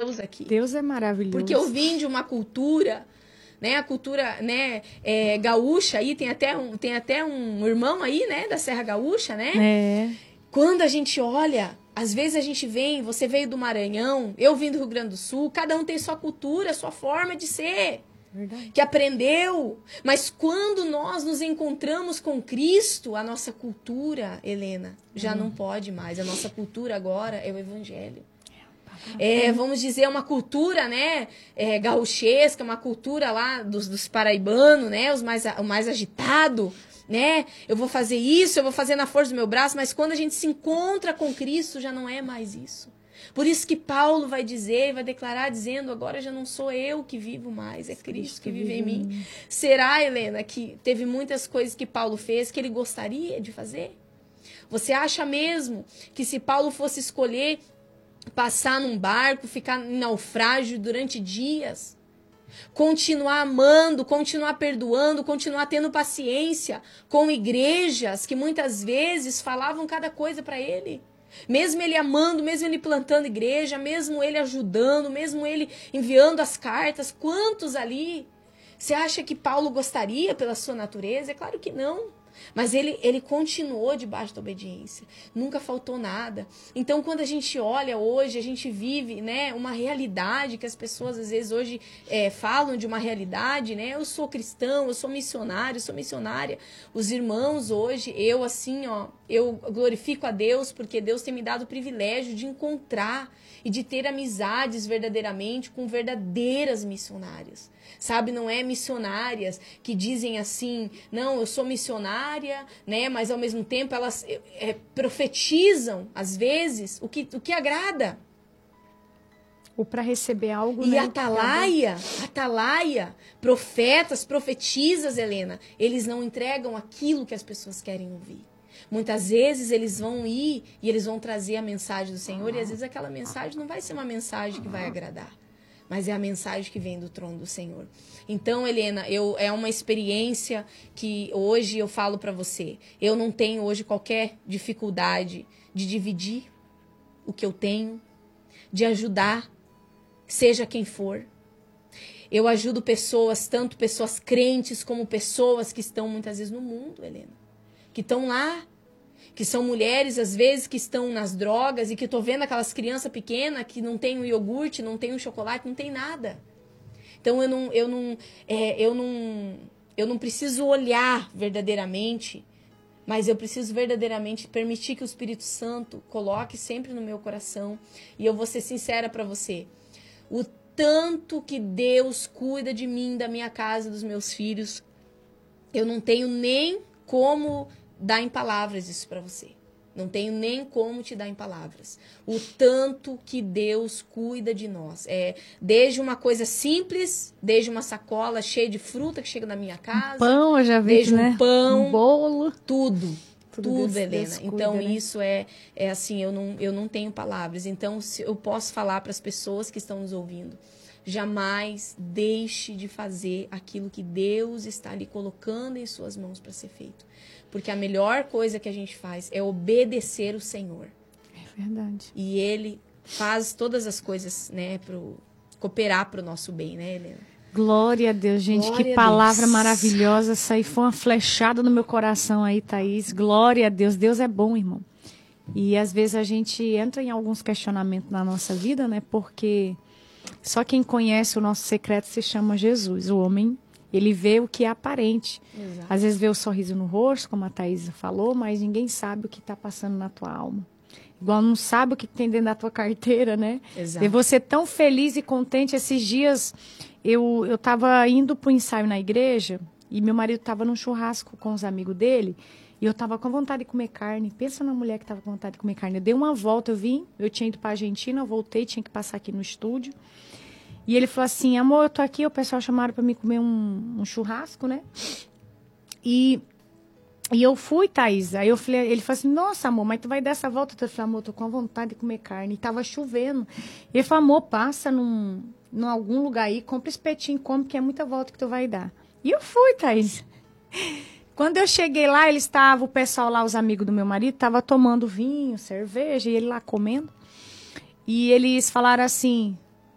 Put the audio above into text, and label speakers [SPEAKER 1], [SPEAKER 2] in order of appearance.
[SPEAKER 1] Deus aqui.
[SPEAKER 2] Deus é maravilhoso.
[SPEAKER 1] Porque eu vim de uma cultura, né? A cultura, né, gaúcha aí, tem até um irmão aí, né, da Serra Gaúcha, né?
[SPEAKER 2] É.
[SPEAKER 1] Quando a gente olha, às vezes a gente vem, você veio do Maranhão, eu vim do Rio Grande do Sul, cada um tem sua cultura, sua forma de ser.
[SPEAKER 2] Verdade.
[SPEAKER 1] Que aprendeu. Mas quando nós nos encontramos com Cristo, a nossa cultura, Helena, já não pode mais. A nossa cultura agora é o Evangelho. Vamos dizer, uma cultura, né, gauchesca, uma cultura lá dos paraibanos, né, o mais agitado, né? Eu vou fazer isso, eu vou fazer na força do meu braço, mas quando a gente se encontra com Cristo, já não é mais isso. Por isso que Paulo vai dizer, vai declarar dizendo, agora já não sou eu que vivo mais, é Cristo que vive em mim. Será, Helena, que teve muitas coisas que Paulo fez que ele gostaria de fazer? Você acha mesmo que se Paulo fosse escolher passar num barco, ficar em naufrágio durante dias, continuar amando, continuar perdoando, continuar tendo paciência com igrejas que muitas vezes falavam cada coisa para ele? Mesmo ele amando, mesmo ele plantando igreja, mesmo ele ajudando, mesmo ele enviando as cartas, quantos ali? Você acha que Paulo gostaria pela sua natureza? É claro que não. Mas ele continuou debaixo da obediência. Nunca faltou nada. Então, quando a gente olha hoje, a gente vive, né, uma realidade que as pessoas, às vezes, hoje falam de uma realidade, né? Eu sou cristão, eu sou missionário, eu sou missionária. Os irmãos hoje, eu assim, ó, eu glorifico a Deus porque Deus tem me dado o privilégio de encontrar e de ter amizades verdadeiramente com verdadeiras missionárias. Sabe, não é missionárias que dizem assim, não, eu sou missionária, né? Mas ao mesmo tempo elas profetizam, às vezes, o que agrada.
[SPEAKER 2] Ou para receber algo,
[SPEAKER 1] e
[SPEAKER 2] né?
[SPEAKER 1] Atalaia, profetas, profetizas, Helena, eles não entregam aquilo que as pessoas querem ouvir. Muitas vezes eles vão ir e eles vão trazer a mensagem do Senhor e às vezes aquela mensagem não vai ser uma mensagem que vai agradar. Mas é a mensagem que vem do trono do Senhor. Então, Helena, é uma experiência que hoje eu falo para você. Eu não tenho hoje qualquer dificuldade de dividir o que eu tenho, de ajudar, seja quem for. Eu ajudo pessoas, tanto pessoas crentes como pessoas que estão muitas vezes no mundo, Helena. Que estão lá, que são mulheres, às vezes, que estão nas drogas e que tô vendo aquelas crianças pequenas que não tem o iogurte, não tem o chocolate, não tem nada. Então, eu não preciso olhar verdadeiramente, mas eu preciso verdadeiramente permitir que o Espírito Santo coloque sempre no meu coração. E eu vou ser sincera para você. O tanto que Deus cuida de mim, da minha casa, dos meus filhos, eu não tenho nem como dar em palavras isso para você. Não tenho nem como te dar em palavras. O tanto que Deus cuida de nós. Desde uma coisa simples, desde uma sacola cheia de fruta que chega na minha casa.
[SPEAKER 2] Um pão, eu já vi,
[SPEAKER 1] desde
[SPEAKER 2] né?
[SPEAKER 1] Um pão.
[SPEAKER 2] Um bolo.
[SPEAKER 1] Tudo,
[SPEAKER 2] Deus,
[SPEAKER 1] Helena.
[SPEAKER 2] Deus cuida,
[SPEAKER 1] então,
[SPEAKER 2] né?
[SPEAKER 1] isso é assim, eu não tenho palavras. Então, eu posso falar para as pessoas que estão nos ouvindo. Jamais deixe de fazer aquilo que Deus está lhe colocando em suas mãos para ser feito. Porque a melhor coisa que a gente faz é obedecer o Senhor.
[SPEAKER 2] É verdade.
[SPEAKER 1] E Ele faz todas as coisas, né, cooperar para o nosso bem, né, Helena?
[SPEAKER 2] Glória a Deus, gente.
[SPEAKER 1] Glória
[SPEAKER 2] que
[SPEAKER 1] a
[SPEAKER 2] palavra
[SPEAKER 1] Deus.
[SPEAKER 2] maravilhosa. Essa aí foi uma flechada no meu coração aí, Thaís. Glória a Deus. Deus é bom, irmão. E às vezes a gente entra em alguns questionamentos na nossa vida, né? Porque só quem conhece o nosso secreto se chama Jesus. O homem, ele vê o que é aparente.
[SPEAKER 1] Exato.
[SPEAKER 2] Às vezes vê o sorriso no rosto, como a Thaís falou, mas ninguém sabe o que está passando na tua alma. Igual não sabe o que tem dentro da tua carteira, né?
[SPEAKER 1] Exato.
[SPEAKER 2] E você tão feliz e contente. Esses dias eu estava indo para o ensaio na igreja e meu marido estava num churrasco com os amigos dele e eu estava com vontade de comer carne. Pensa na mulher que estava com vontade de comer carne. Eu dei uma volta, eu tinha ido para a Argentina, eu voltei, tinha que passar aqui no estúdio. E ele falou assim, amor, eu tô aqui, o pessoal chamaram para mim comer um churrasco, né? E eu fui, Thaís. Aí ele falou assim, nossa, amor, mas tu vai dar essa volta? Eu falei, amor, tô com vontade de comer carne. E tava chovendo. Ele falou, amor, passa num algum lugar aí, compra espetinho, come, que é muita volta que tu vai dar. E eu fui, Thaís. Quando eu cheguei lá, o pessoal lá, os amigos do meu marido, tava tomando vinho, cerveja, e ele lá comendo. E eles falaram assim,